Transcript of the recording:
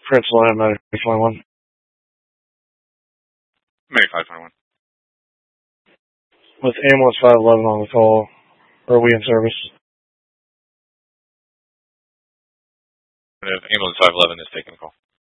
Prince William, Medic 521. Medic 521. With ambulance 511 on the call. Are we in service? Ambulance 511 is taking the call.